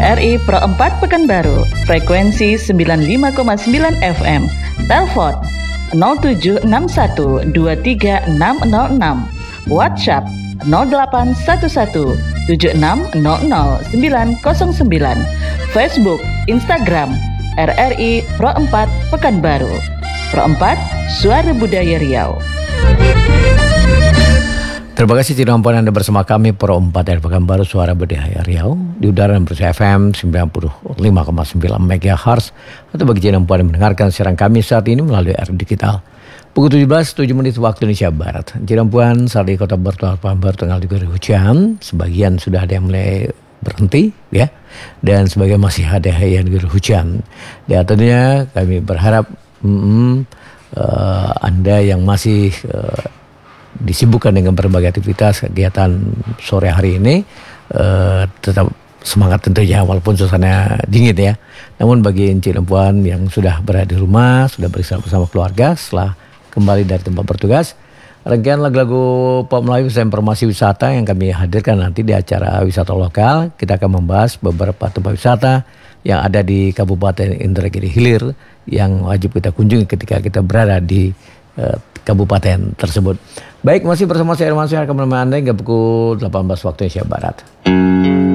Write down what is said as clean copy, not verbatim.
RRI Pro 4 Pekanbaru, frekuensi 95,9 FM, telepon 0761 23606, WhatsApp 0811 7600 Facebook, Instagram RRI Pro 4 Pekanbaru. Pro 4, Suara Budaya Riau. Terima kasih tidak ampun Anda bersama kami Pro 4 dari Pekanbaru, Suara Budaya Riau di udara bersama FM 95,9 MHz, atau bagi tidak ampun yang mendengarkan siaran kami saat ini melalui RRI Digital. Pukul 17:07 waktu Indonesia Barat. Tidak ampun saat di Kota Pekanbaru tengah diguyur hujan, sebagian sudah ada yang mulai berhenti ya, dan sebagian masih ada yang diguyur hujan. Dan tentunya kami berharap Anda yang masih disibukkan dengan berbagai aktivitas kegiatan sore hari ini tetap semangat tentunya walaupun suasana dingin ya. Namun bagi encik dan puan yang sudah berada di rumah, sudah bersama keluarga setelah kembali dari tempat bertugas, rangkaian lagu-lagu pop Melayu dan informasi wisata yang kami hadirkan nanti di acara wisata lokal. Kita akan membahas beberapa tempat wisata yang ada di Kabupaten Indragiri Hilir yang wajib kita kunjungi ketika kita berada di kabupaten tersebut. Baik, masih bersama saya Irman Syah akan menemani Anda hingga pukul 18 waktu Indonesia Barat.